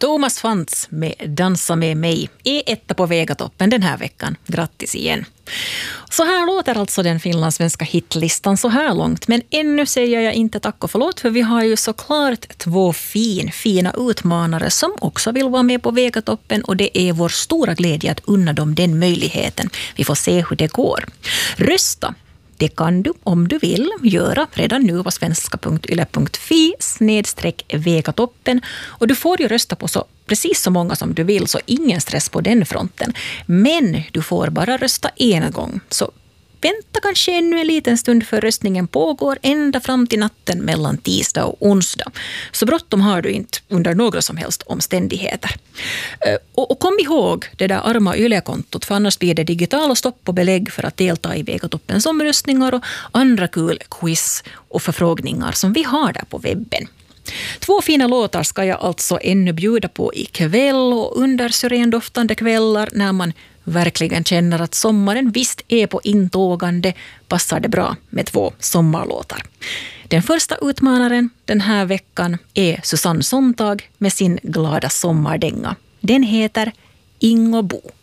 Thomas Fantz med Dansa med mig är etta på Vegatoppen den här veckan. Grattis igen. Så här låter alltså den finlandssvenska hitlistan så här långt. Men ännu säger jag inte tack och förlåt, för vi har ju såklart två fina utmanare som också vill vara med på Vegatoppen, och det är vår stora glädje att unna dem den möjligheten. Vi får se hur det går. Rösta! Det kan du, om du vill, göra redan nu på svenska.yle.fi/Vegatoppen. Och du får ju rösta på precis så många som du vill, så ingen stress på den fronten. Men du får bara rösta en gång. Så vänta kanske ännu en liten stund, för röstningen pågår ända fram till natten mellan tisdag och onsdag. Så bråttom har du inte under några som helst omständigheter. Och kom ihåg det där arma Yle-kontot, för annars blir det digitala stopp och belägg för att delta i Vegatoppens omröstningar och andra kul quiz och förfrågningar som vi har där på webben. 2 fina låtar ska jag alltså ännu bjuda på ikväll, och under syrendoftande kvällar när man verkligen känner att sommaren visst är på intågande passar det bra med 2 sommarlåtar. Den första utmanaren den här veckan är Susanne Sontag med sin glada sommardänga. Den heter Ingo Bo.